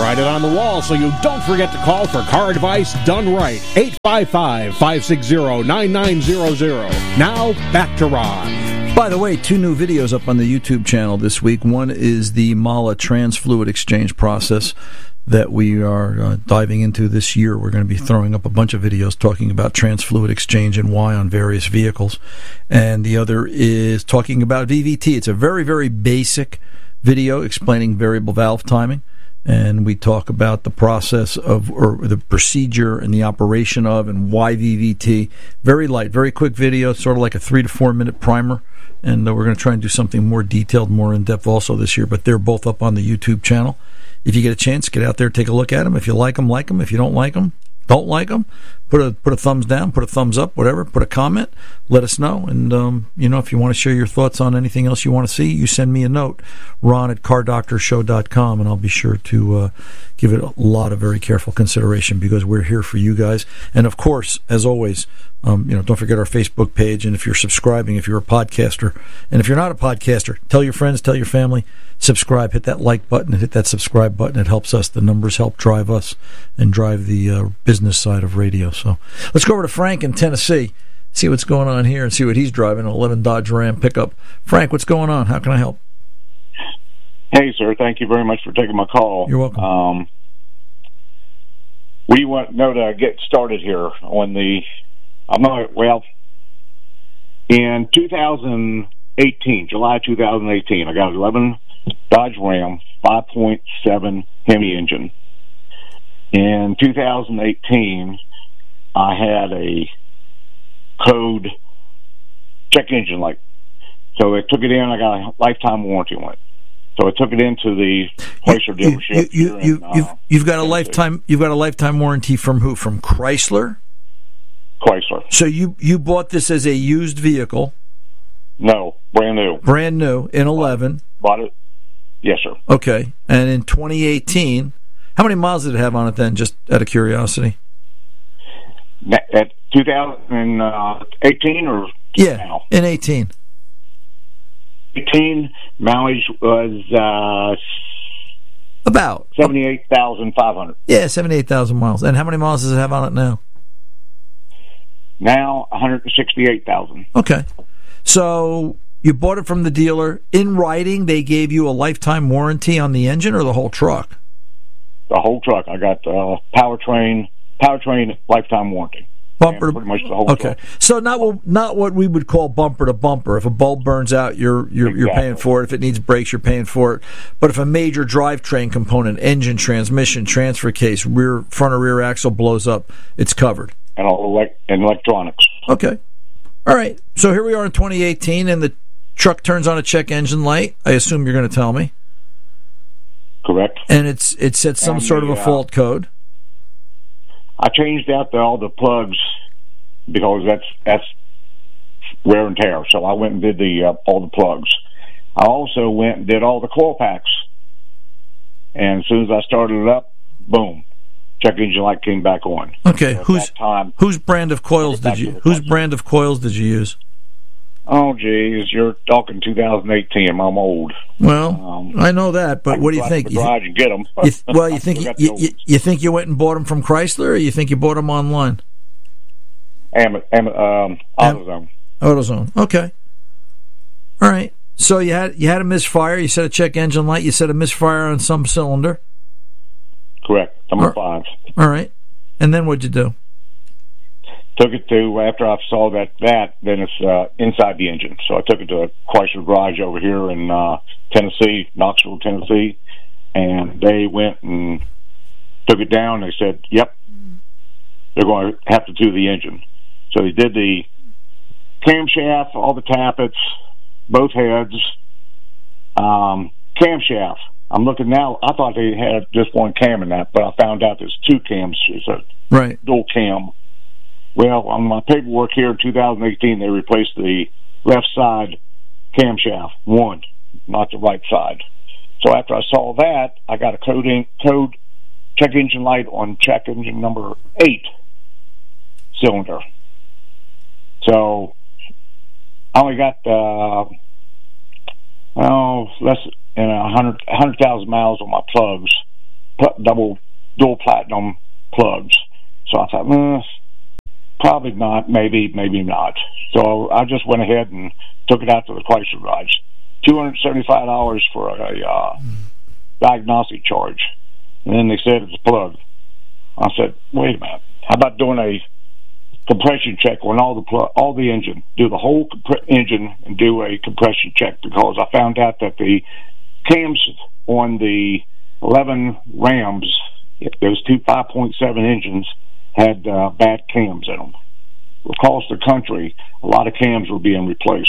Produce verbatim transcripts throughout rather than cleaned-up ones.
write it on the wall so you don't forget to call for car advice done right. eight five five, five six zero, nine nine zero zero. Now, back to Ron. By the way, two new videos up on the YouTube channel this week. One is the Mala Transfluid Exchange process that we are uh, diving into this year. We're going to be throwing up a bunch of videos talking about transfluid exchange and why on various vehicles. And the other is talking about V V T. It's a very, very basic video explaining variable valve timing. And we talk about the process of, or the procedure and the operation of, and why V V T. Very light, very quick video, sort of like a three to four minute primer. And uh, we're going to try and do something more detailed, more in-depth also this year. But they're both up on the YouTube channel. If you get a chance, get out there, take a look at them. If you like them, like them. If you don't like them, don't like them. Put a put a thumbs down, put a thumbs up, whatever. Put a comment. Let us know. And, um, you know, if you want to share your thoughts on anything else you want to see, you send me a note, ron at car doctor show dot com, and I'll be sure to uh, give it a lot of very careful consideration because we're here for you guys. And, of course, as always, um, you know, don't forget our Facebook page. And if you're subscribing, if you're a podcaster, and if you're not a podcaster, tell your friends, tell your family, subscribe, hit that like button, hit that subscribe button. It helps us. The numbers help drive us and drive the uh, business side of radio. So let's go over to Frank in Tennessee, see what's going on here and see what he's driving, an eleven Dodge Ram pickup. Frank, what's going on? How can I help? Hey, sir. Thank you very much for taking my call. You're welcome. Um, we want to know to get started here on the, I'm not, well, in two thousand eighteen, July two thousand eighteen, I got an eleven Dodge Ram five point seven Hemi engine. In two thousand eighteen, I had a code check engine light. So they took it in, I got a lifetime warranty on it. So I took it into the Chrysler you, dealership. You, you, you, in, uh, you've, you've got a Tennessee. lifetime. You've got a lifetime warranty from who? From Chrysler. Chrysler. So you you bought this as a used vehicle. No, brand new. Brand new in eleven. Bought it. Yes, sir. Okay, and in twenty eighteen, how many miles did it have on it then? Just out of curiosity. At two thousand eighteen or yeah, now? In eighteen. eighteen mileage was uh, about seventy-eight thousand five hundred. Yeah, seventy-eight thousand miles. And how many miles does it have on it now? Now one hundred sixty-eight thousand. Okay, so you bought it from the dealer. In writing, they gave you a lifetime warranty on the engine or the whole truck? The whole truck. I got uh, powertrain, powertrain lifetime warranty. Bumper, pretty much the whole okay. truck. So not what, not what we would call bumper to bumper. If a bulb burns out, you're you're Exactly. you're paying for it. If it needs brakes, you're paying for it. But if a major drivetrain component, engine, transmission, transfer case, rear front or rear axle blows up, it's covered. And all elect- and electronics. Okay. All right. So here we are in twenty eighteen, and the truck turns on a check engine light. I assume you're going to tell me. Correct. And it's it sets some And sort the, of a uh, fault code. I changed out the, all the plugs because that's that's wear and tear. So I went and did the uh, all the plugs. I also went and did all the coil packs. And as soon as I started it up, boom, check engine light came back on. Okay, so whose time, whose brand of coils did you whose brand of coils did you use? Oh, geez, you're talking two thousand eighteen. I'm old. Well, um, I know that, but what do you think? You th- and get them. you th- well, you think you, you, you think you went and bought them from Chrysler, or you think you bought them online? Am, am, um, AutoZone. AutoZone. Okay. All right. So you had you had a misfire. You set a check engine light. You set a misfire on some cylinder. Correct. Number All, five. All right. And then what'd you do? Took it to, after I saw that, that then it's uh, inside the engine. So I took it to a Chrysler garage over here in uh, Tennessee, Knoxville, Tennessee, and they went and took it down. They said, yep, they're going to have to do the engine. So they did the camshaft, all the tappets, both heads, um, camshaft. I'm looking now, I thought they had just one cam in that, but I found out there's two cams. It's a right. dual cam. Well, on my paperwork here in two thousand eighteen, they replaced the left side camshaft, one, not the right side. So after I saw that, I got a code, in, code check engine light on check engine number eight cylinder. So I only got, uh, oh, less than one hundred thousand miles on my plugs. pl- double dual platinum plugs. So I thought, eh, probably not, maybe, maybe not. So I just went ahead and took it out to the Chrysler garage. two hundred seventy-five dollars for a uh, diagnostic charge. And then they said it's plugged. I said, wait a minute. How about doing a compression check on all the pl- all the engine? Do the whole comp- engine and do a compression check, because I found out that the cams on the eleven Rams, those two five point seven engines, had uh, bad cams in them. Across the country, a lot of cams were being replaced.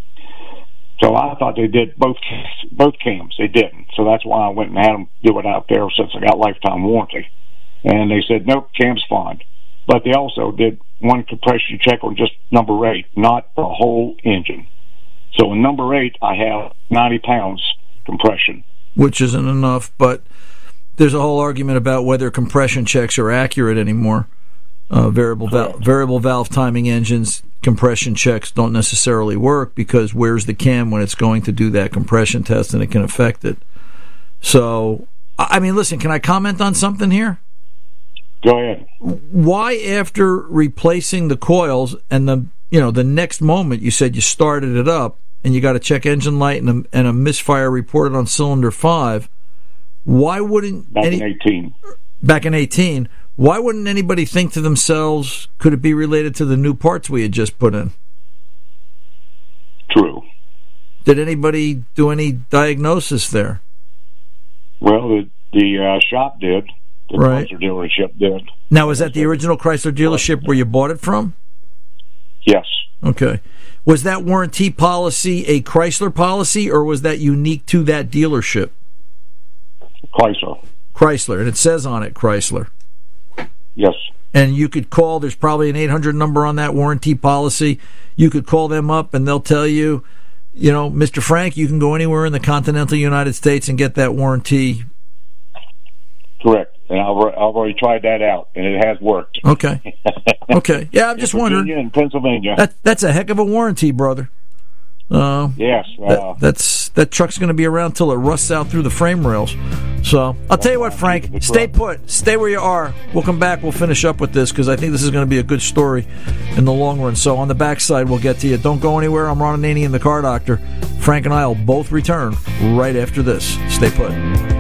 So I thought they did both both cams. They didn't. So that's why I went and had them do it out there, since I got lifetime warranty. And they said, nope, cam's fine. But they also did one compression check on just number eight, not the whole engine. So in number eight, I have ninety pounds compression. Which isn't enough, but there's a whole argument about whether compression checks are accurate anymore. Uh, variable val- variable valve timing engines, compression checks don't necessarily work, because where's the cam when it's going to do that compression test, and it can affect it. So, I mean, listen, can I comment on something here? Go ahead. Why, after replacing the coils and the you know the next moment you said you started it up and you got a check engine light and a, and a misfire reported on cylinder five, why wouldn't back any, in eighteen back in eighteen? Why wouldn't anybody think to themselves, could it be related to the new parts we had just put in? True. Did anybody do any diagnosis there? Well, the the uh, shop did. The right. Chrysler dealership did. Now, is that the original Chrysler dealership where you bought it from? Yes. Okay. Was that warranty policy a Chrysler policy, or was that unique to that dealership? Chrysler. Chrysler, and it says on it Chrysler. Yes. And you could call, there's probably an eight hundred number on that warranty policy. You could call them up and they'll tell you, you know, Mister Frank, you can go anywhere in the continental United States and get that warranty. Correct. And I've, I've already tried that out, and it has worked. Okay. Okay. Yeah, I'm just in Virginia wondering. and Pennsylvania. That, that's a heck of a warranty, brother. Uh, yes. Uh, that, that's that truck's going to be around till it rusts out through the frame rails. So I'll tell you what, Frank, stay put, stay where you are. We'll come back. We'll finish up with this, because I think this is going to be a good story in the long run. So on the backside, we'll get to you. Don't go anywhere. I'm Ron Ananian, the Car Doctor. Frank and I will both return right after this. Stay put.